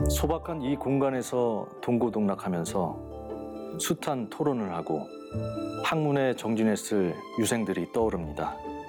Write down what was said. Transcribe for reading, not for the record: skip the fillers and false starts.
소박한 이 공간에서 동고동락하면서 숱한 토론을 하고 학문에 정진했을 유생들이 떠오릅니다.